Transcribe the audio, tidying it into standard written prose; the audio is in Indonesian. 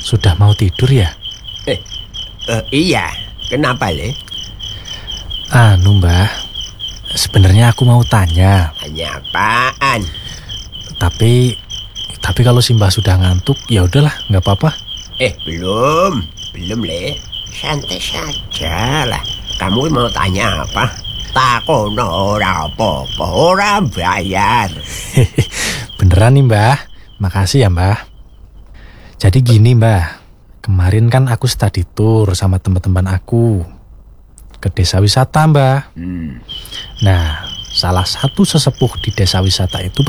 sudah mau tidur ya? Iya, kenapa Le? Anu Mbah, sebenarnya aku mau tanya. Tanya apaan? Tapi kalau si Mbah sudah ngantuk, ya udahlah, nggak apa-apa. Belum Le. Santai saja lah. Kamu mau tanya apa? Takono ora apa-apa, ora bayar. Beneran nih Mbah, makasih ya Mbah. Jadi gini Mbah, kemarin kan aku study tour sama teman-teman aku ke desa wisata Mbah. Nah, salah satu sesepuh di desa wisata itu